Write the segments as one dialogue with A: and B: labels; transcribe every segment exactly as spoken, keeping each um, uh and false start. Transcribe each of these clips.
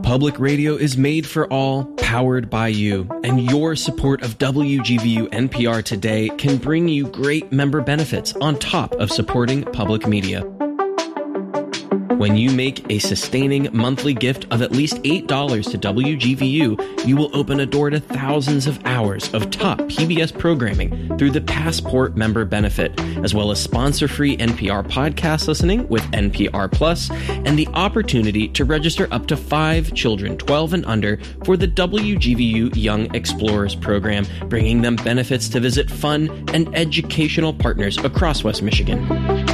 A: Public radio is made for all, powered by you, and your support of W G V U N P R today can bring you great member benefits on top of supporting public media. When you make a sustaining monthly gift of at least eight dollars to W G V U, you will open a door to thousands of hours of top P B S programming through the Passport member benefit, as well as sponsor-free N P R podcast listening with N P R Plus, and the opportunity to register up to five children twelve and under for the W G V U Young Explorers program, bringing them benefits to visit fun and educational partners across West Michigan.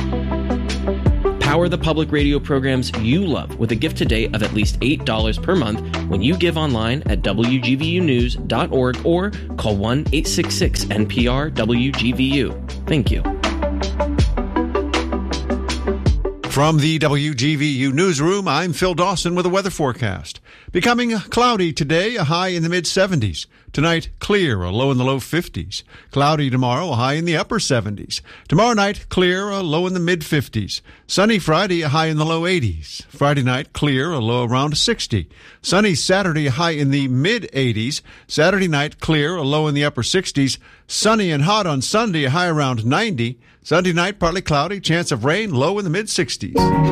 A: Power the public radio programs you love with a gift today of at least eight dollars per month when you give online at W G V U news dot org or call one eight six six N P R W G V U. Thank you.
B: From the W G V U Newsroom, I'm Phil Dawson with a weather forecast. Becoming cloudy today, a high in the mid-seventies. Tonight, clear, a low in the low fifties. Cloudy tomorrow, a high in the upper seventies. Tomorrow night, clear, a low in the mid-fifties. Sunny Friday, a high in the low eighties. Friday night, clear, a low around sixty. Sunny Saturday, a high in the mid-eighties. Saturday night, clear, a low in the upper sixties. Sunny and hot on Sunday, a high around ninety. Sunday night, partly cloudy, chance of rain, low in the mid-sixties.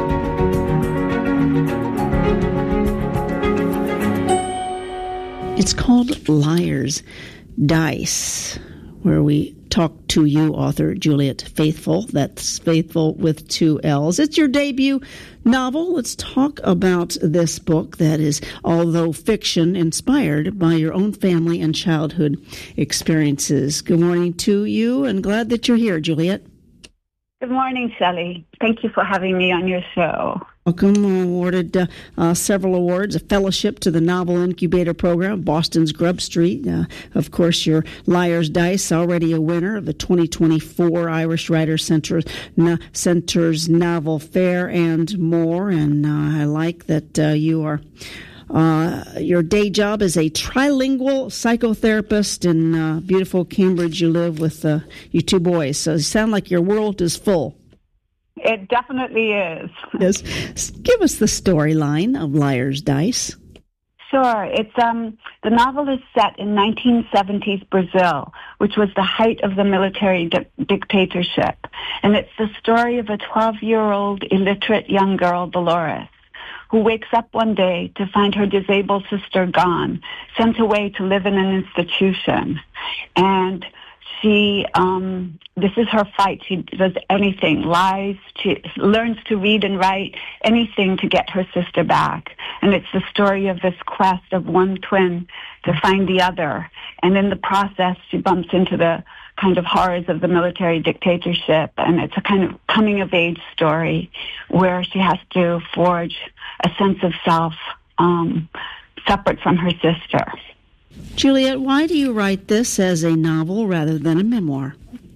C: It's called Liar's Dice, where we talk to you, author Juliet Faithful. That's Faithful with two L's. It's your debut novel. Let's talk about this book that is, although fiction, inspired by your own family and childhood experiences. Good morning to you, and glad that you're here, Juliet.
D: Good morning, Shelley. Thank you for having me on your show.
C: Welcome. Awarded uh, uh, several awards, a fellowship to the Novel Incubator Program, Boston's Grub Street. Uh, of course, your Liar's Dice, already a winner of the twenty twenty-four Irish Writers Center, no, Center's Novel Fair, and more. And uh, I like that uh, you are... Uh, your day job is a trilingual psychotherapist in uh, beautiful Cambridge. You live with uh, your two boys, so you sound like your world is full.
D: It definitely is.
C: Yes. Give us the storyline of Liar's Dice.
D: Sure. It's um the novel is set in nineteen seventies Brazil, which was the height of the military di- dictatorship, and it's the story of a twelve-year-old illiterate young girl, Dolores, who wakes up one day to find her disabled sister gone, sent away to live in an institution. And she, um, this is her fight. She does anything, lies, she learns to read and write, anything to get her sister back. And it's the story of this quest of one twin to find the other. And in the process, she bumps into the kind of horrors of the military dictatorship. And it's a kind of coming-of-age story where she has to forge a sense of self um, separate from her sister.
C: Juliet, why do you write this as a novel rather than a memoir?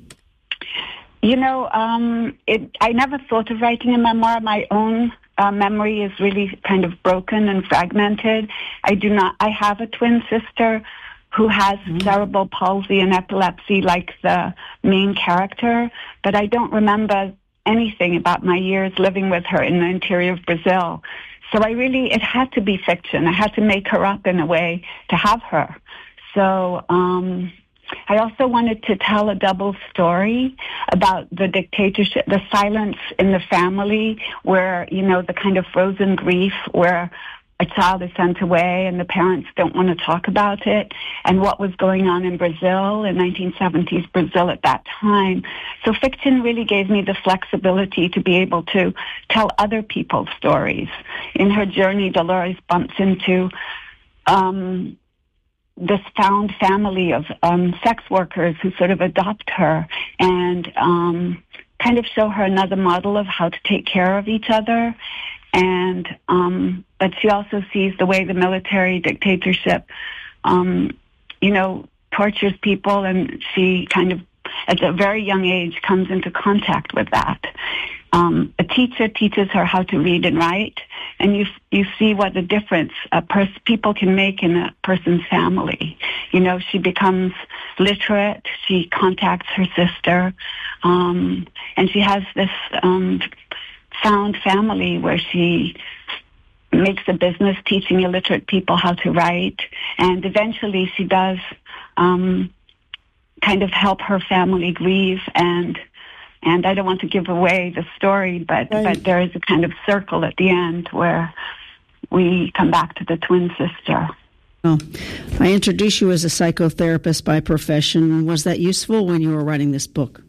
D: You know, um, it, I never thought of writing a memoir. My own uh, memory is really kind of broken and fragmented. I do not. I have a twin sister who has mm-hmm. cerebral palsy and epilepsy like the main character, but I don't remember anything about my years living with her in the interior of Brazil. So I really, it had to be fiction. I had to make her up in a way to have her. So um, I also wanted to tell a double story about the dictatorship, the silence in the family, where, you know, the kind of frozen grief where a child is sent away and the parents don't want to talk about it, and what was going on in Brazil, in nineteen seventies Brazil at that time. So fiction really gave me the flexibility to be able to tell other people's stories. In her journey, Dolores bumps into um, this found family of um, sex workers who sort of adopt her and um, kind of show her another model of how to take care of each other. And um, but she also sees the way the military dictatorship, um, you know, tortures people, and she kind of, at a very young age, comes into contact with that. Um, a teacher teaches her how to read and write, and you you see what a difference a pers- people can make in a person's family. You know, she becomes literate. She contacts her sister, um, and she has this. Um, found family where she makes a business teaching illiterate people how to write, and eventually she does um, kind of help her family grieve, and and I don't want to give away the story, but right. but there is a kind of circle at the end where we come back to the twin sister.
C: Well, I introduced you as a psychotherapist by profession. Was that useful when you were writing this book?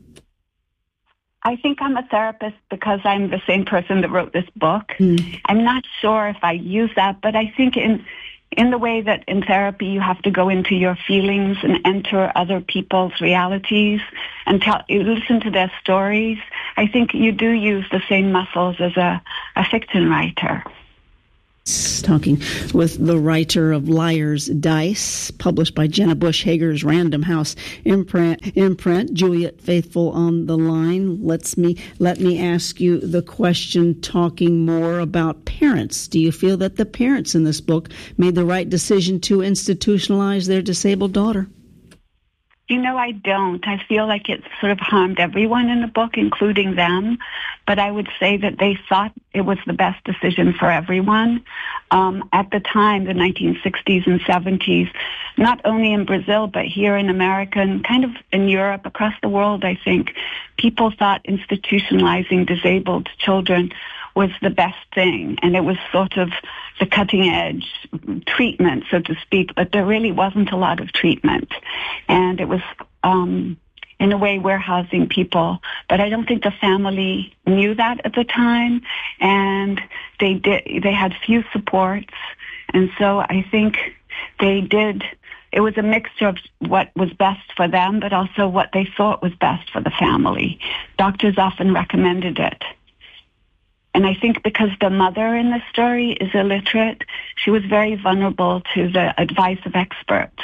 D: I think I'm a therapist because I'm the same person that wrote this book. Mm. I'm not sure if I use that, but I think in in the way that in therapy you have to go into your feelings and enter other people's realities and tell, you listen to their stories, I think you do use the same muscles as a, a fiction writer.
C: Talking with the writer of Liar's Dice, published by Jenna Bush Hager's Random House imprint, imprint. Juliet Faithful on the line. Let's me let me ask you the question, talking more about parents. Do you feel that the parents in this book made the right decision to institutionalize their disabled daughter?
D: You know, I don't. I feel like it sort of harmed everyone in the book, including them. But I would say that they thought it was the best decision for everyone. Um, at the time, the nineteen sixties and seventies, not only in Brazil, but here in America and kind of in Europe, across the world, I think, people thought institutionalizing disabled children was the best thing. And it was sort of the cutting edge treatment, so to speak, but there really wasn't a lot of treatment. And it was, um, in a way, warehousing people. But I don't think the family knew that at the time, and they did, they had few supports. And so I think they did, it was a mixture of what was best for them, but also what they thought was best for the family. Doctors often recommended it. And I think because the mother in the story is illiterate, she was very vulnerable to the advice of experts.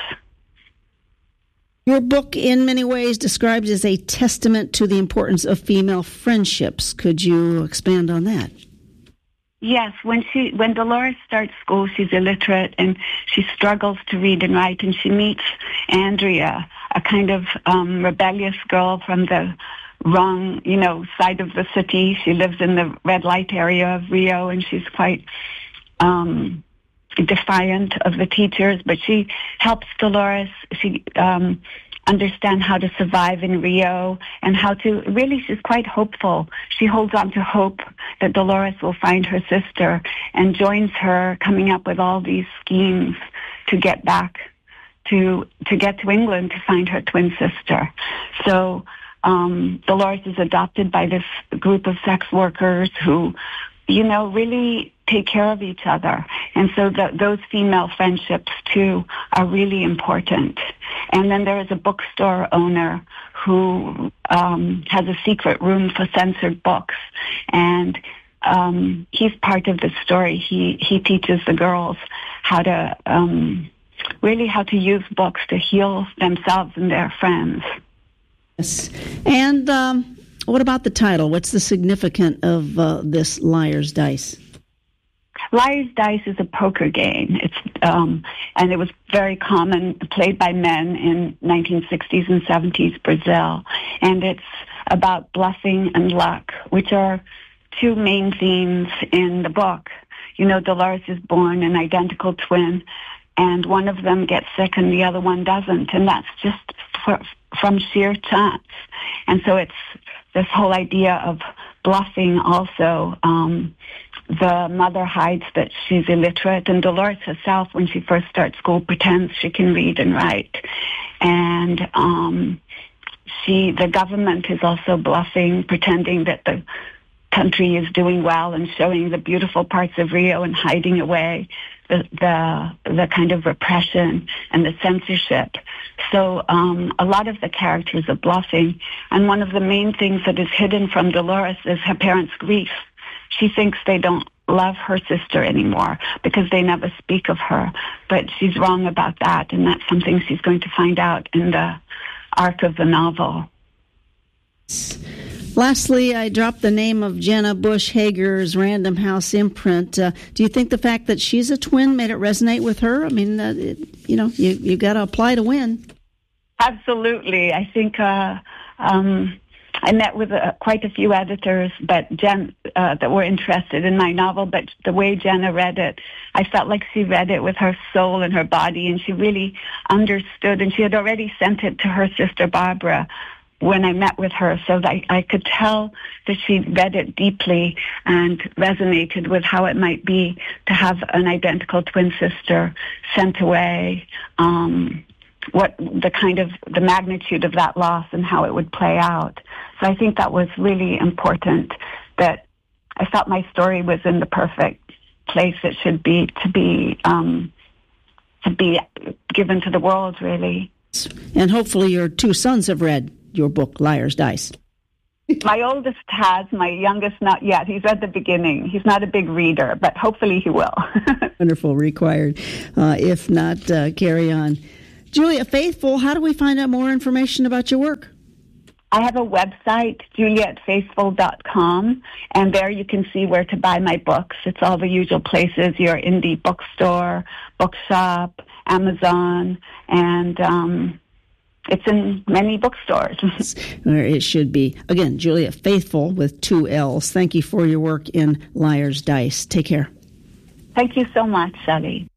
C: Your book, in many ways, described as a testament to the importance of female friendships. Could you expand on that?
D: Yes, when she when Dolores starts school, she's illiterate and she struggles to read and write, and she meets Andrea, a kind of um, rebellious girl from the wrong, you know, side of the city. She lives in the red light area of Rio, and she's quite um, defiant of the teachers, but she helps Dolores. She um, understand how to survive in Rio and how to, really, she's quite hopeful. She holds on to hope that Dolores will find her sister and joins her, coming up with all these schemes to get back to, to get to England to find her twin sister. So Um, Dolores is adopted by this group of sex workers who, you know, really take care of each other. And so the, those female friendships, too, are really important. And then there is a bookstore owner who um, has a secret room for censored books. And um, he's part of the story. He, he teaches the girls how to, um, really how to use books to heal themselves and their friends.
C: Yes. And um, what about the title? What's the significance of uh, this Liar's Dice?
D: Liar's Dice is a poker game. It's um, and it was very common, played by men in nineteen sixties and seventies Brazil. And it's about bluffing and luck, which are two main themes in the book. You know, Dolores is born an identical twin, and one of them gets sick and the other one doesn't. And that's just for, from sheer chance. And so it's this whole idea of bluffing also. Um, the mother hides that she's illiterate, and Dolores herself, when she first starts school, pretends she can read and write. And um, she, the government is also bluffing, pretending that the country is doing well and showing the beautiful parts of Rio and hiding away the the, the kind of repression and the censorship. So um, a lot of the characters are bluffing, and one of the main things that is hidden from Dolores is her parents' grief. She thinks they don't love her sister anymore because they never speak of her, but she's wrong about that, and that's something she's going to find out in the arc of the novel.
C: Lastly, I dropped the name of Jenna Bush Hager's Random House imprint. Uh, do you think the fact that she's a twin made it resonate with her? I mean, uh, it, you know, you you got to apply to win.
D: Absolutely. I think uh, um, I met with uh, quite a few editors, but Jen uh, that were interested in my novel. But the way Jenna read it, I felt like she read it with her soul and her body, and she really understood. And she had already sent it to her sister Barbara when I met with her, so that I, I could tell that she read it deeply and resonated with how it might be to have an identical twin sister sent away. Um, what the kind of the magnitude of that loss and how it would play out. So I think that was really important, that I felt my story was in the perfect place it should be to be um, to be given to the world, really.
C: And hopefully your two sons have read your book, Liar's Dice.
D: My oldest has, my youngest not yet. He's at the beginning. He's not a big reader, but hopefully he will.
C: Wonderful, required. Uh, if not, uh, carry on. Julia Faithful, how do we find out more information about your work?
D: I have a website, juliet faithful dot com, and there you can see where to buy my books. It's all the usual places, your indie bookstore, bookshop, Amazon, and um, it's in many bookstores.
C: Where it should be. Again, Julia Faithful with two L's. Thank you for your work in Liar's Dice. Take care.
D: Thank you so much, Shelley.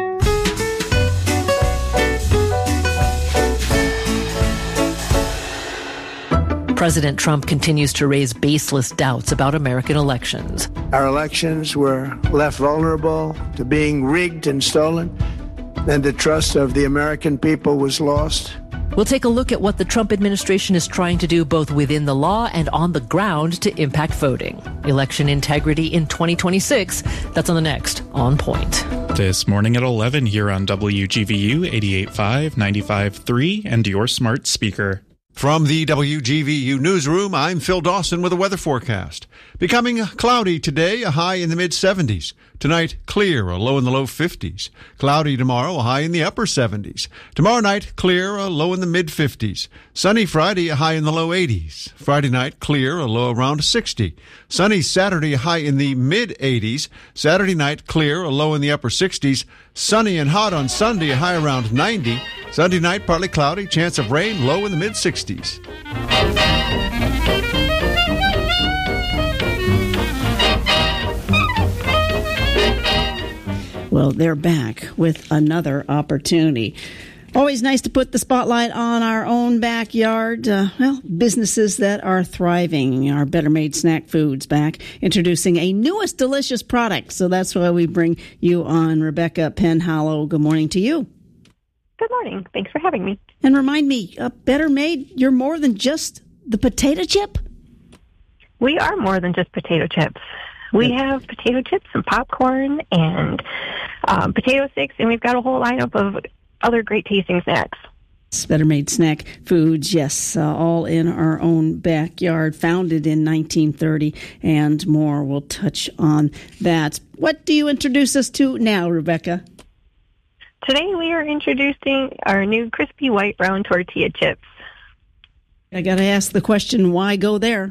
E: President Trump continues to raise baseless doubts about American elections.
F: Our elections were left vulnerable to being rigged and stolen, and the trust of the American people was lost.
E: We'll take a look at what the Trump administration is trying to do both within the law and on the ground to impact voting. Election integrity in twenty twenty-six. That's on the next On Point.
G: This morning at eleven here on W G V U eighty-eight point five, ninety-five point three, and your smart speaker.
B: From the W G V U newsroom, I'm Phil Dawson with a weather forecast. Becoming cloudy today, a high in the mid seventies. Tonight, clear, a low in the low fifties. Cloudy tomorrow, a high in the upper seventies. Tomorrow night, clear, a low in the mid fifties. Sunny Friday, a high in the low eighties. Friday night, clear, a low around sixty. Sunny Saturday, a high in the mid eighties. Saturday night, clear, a low in the upper sixties. Sunny and hot on Sunday, a high around ninety. Sunday night, partly cloudy, chance of rain, low in the mid sixties.
C: Well, they're back with another opportunity. Always nice to put the spotlight on our own backyard. Uh, well, businesses that are thriving. Our Better Made Snack Foods back, introducing a newest delicious product. So that's why we bring you on. Rebecca Penhallow, good morning to you.
H: Good morning. Thanks for having me.
C: And remind me, uh, Better Made, you're more than just the potato chip?
H: We are more than just potato chips. We have potato chips and popcorn and um, potato sticks, and we've got a whole lineup of other great tasting snacks.
C: Better Made Snack Foods, yes, uh, all in our own backyard, founded in nineteen thirty and more. We'll touch on that. What do you introduce us to now, Rebecca?
H: Today we are introducing our new crispy white round tortilla chips.
C: I got to ask the question, why go there?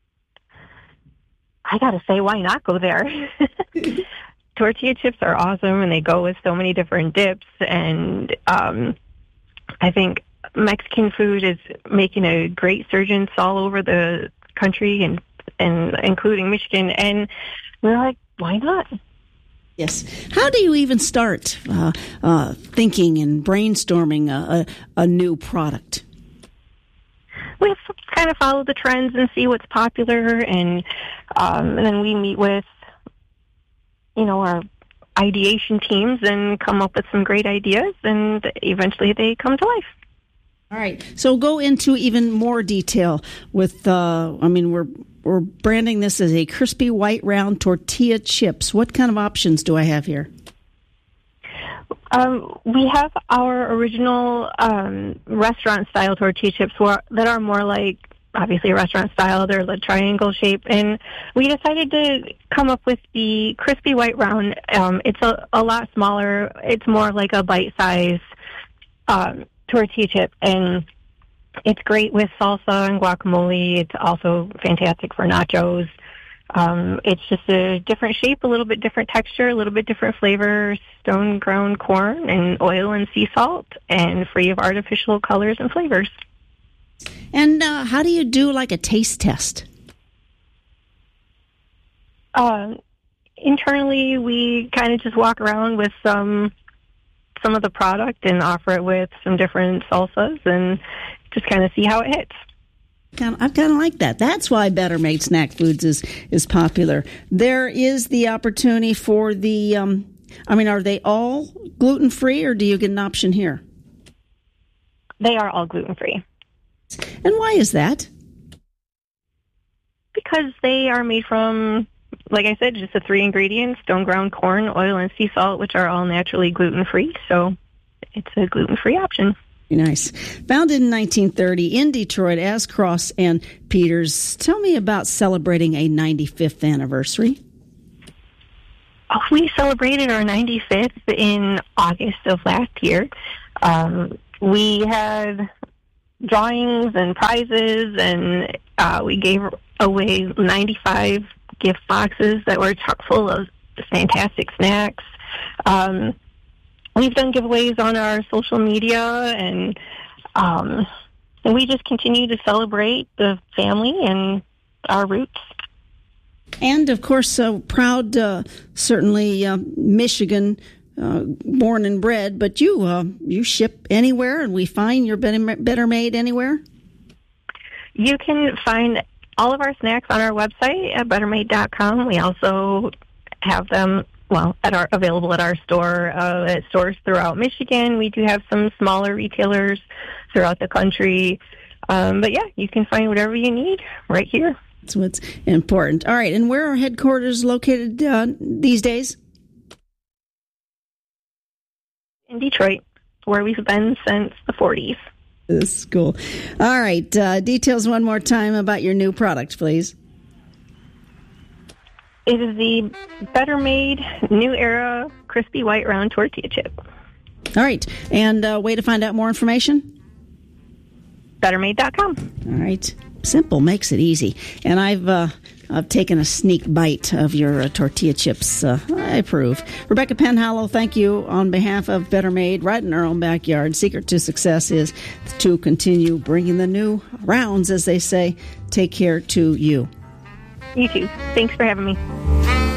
H: I got to say, why not go there? Tortilla chips are awesome, and they go with so many different dips. And um, I think Mexican food is making a great resurgence all over the country, and and including Michigan. And we're like, why not?
C: Yes. How do you even start uh, uh, thinking and brainstorming a, a, a new product?
H: We kind of follow the trends and see what's popular, and, um, and then we meet with, you know, our ideation teams and come up with some great ideas, and eventually they come to life.
C: All right. So go into even more detail with, uh, I mean, we're we're branding this as a crispy white round tortilla chips. What kind of options do I have here?
H: Um, we have our original um, restaurant-style tortilla chips that are more like, obviously, a restaurant style. They're the triangle shape. And we decided to come up with the crispy white round. Um, it's a, a lot smaller. It's more like a bite-size um, tortilla chip. And it's great with salsa and guacamole. It's also fantastic for nachos. Um, it's just a different shape, a little bit different texture, a little bit different flavor, stone ground corn and oil and sea salt, and free of artificial colors and flavors.
C: And uh, how do you do like a taste test?
H: Uh, internally, we kind of just walk around with some some of the product and offer it with some different salsas and just kind of see how it hits.
C: I kind of like that. That's why Better Made Snack Foods is, is popular. There is the opportunity for the, um, I mean, are they all gluten-free, or do you get an option here?
H: They are all gluten-free.
C: And why is that?
H: Because they are made from, like I said, just the three ingredients: stone ground corn, oil, and sea salt, which are all naturally gluten-free. So it's a gluten-free option.
C: Nice. Founded in nineteen thirty in Detroit as Cross and Peters. Tell me about celebrating a ninety-fifth anniversary.
H: Oh, we celebrated our ninety-fifth in August of last year. Um, we had drawings and prizes, and uh, we gave away ninety-five gift boxes that were chock full of fantastic snacks. Um, we've done giveaways on our social media, and um, and we just continue to celebrate the family and our roots.
C: And, of course, so proud, uh, certainly uh, Michigan, uh, born and bred, but you uh, you ship anywhere, and we find your Better, better Made anywhere?
H: You can find all of our snacks on our website at better made dot com. We also have them, well, at our available at our store, uh, at stores throughout Michigan. We do have some smaller retailers throughout the country. Um, but, yeah, you can find whatever you need right here.
C: That's what's important. All right, and where are headquarters located uh, these days?
H: In Detroit, where we've been since the forties.
C: This is cool. All right, uh, details one more time about your new product, please.
H: It is the Better Made New Era Crispy White Round Tortilla Chip.
C: All right, and uh, way to find out more information?
H: better made dot com.
C: All right. Simple makes it easy. And I've uh, I've taken a sneak bite of your uh, tortilla chips. Uh, I approve. Rebecca Penhallow, thank you on behalf of Better Made, right in our own backyard. Secret to success is to continue bringing the new rounds, as they say. Take care to you.
H: You too. Thanks for having me.